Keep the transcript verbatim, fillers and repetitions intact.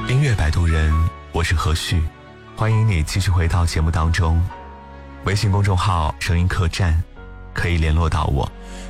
音乐摆渡人，我是何旭，欢迎你继续回到节目当中。微信公众号声音客栈可以联络到我，